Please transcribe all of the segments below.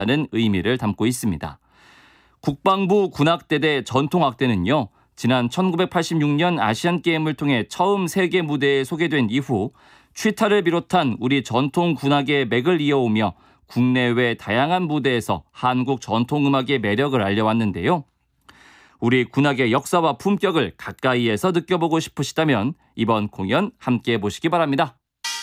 하는 의미를 담고 있습니다. 국방부 군악대대 전통악대는요, 지난 1986년 아시안게임을 통해 처음 세계 무대에 소개된 이후 취타를 비롯한 우리 전통 군악의 맥을 이어오며 국내외 다양한 무대에서 한국 전통음악의 매력을 알려왔는데요. 우리 군악의 역사와 품격을 가까이에서 느껴보고 싶으시다면 이번 공연 함께해 보시기 바랍니다.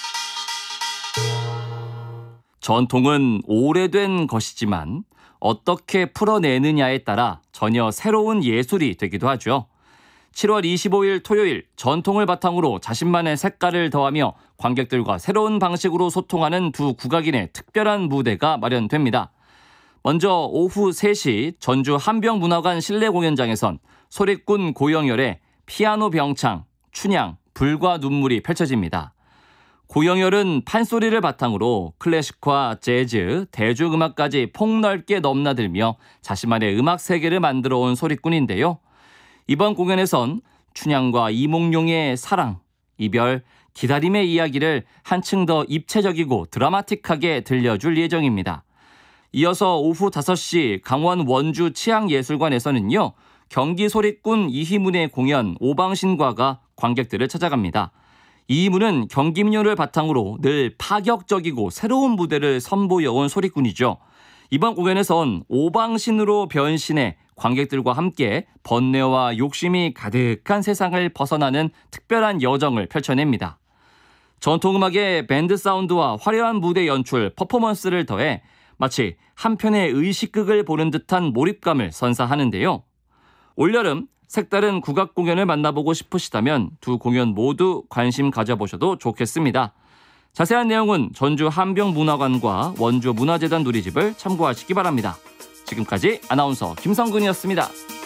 전통은 오래된 것이지만 어떻게 풀어내느냐에 따라 전혀 새로운 예술이 되기도 하죠. 7월 25일 토요일 전통을 바탕으로 자신만의 색깔을 더하며 관객들과 새로운 방식으로 소통하는 두 국악인의 특별한 무대가 마련됩니다. 먼저 오후 3시 전주 한병문화관 실내 공연장에선 소리꾼 고영열의 피아노 병창, 춘향, 불과 눈물이 펼쳐집니다. 고영열은 판소리를 바탕으로 클래식과 재즈, 대중음악까지 폭넓게 넘나들며 자신만의 음악 세계를 만들어온 소리꾼인데요. 이번 공연에선 춘향과 이몽룡의 사랑, 이별, 기다림의 이야기를 한층 더 입체적이고 드라마틱하게 들려줄 예정입니다. 이어서 오후 5시 강원 원주 치앙예술관에서는요, 경기 소리꾼 이희문의 공연 오방신과가 관객들을 찾아갑니다. 이희문은 경기민요를 바탕으로 늘 파격적이고 새로운 무대를 선보여온 소리꾼이죠. 이번 공연에선 오방신으로 변신해 관객들과 함께 번뇌와 욕심이 가득한 세상을 벗어나는 특별한 여정을 펼쳐냅니다. 전통음악의 밴드 사운드와 화려한 무대 연출, 퍼포먼스를 더해 마치 한편의 의식극을 보는 듯한 몰입감을 선사하는데요. 올여름 색다른 국악 공연을 만나보고 싶으시다면 두 공연 모두 관심 가져보셔도 좋겠습니다. 자세한 내용은 전주 한병문화관과 원주 문화재단 누리집을 참고하시기 바랍니다. 지금까지 아나운서 김성근이었습니다.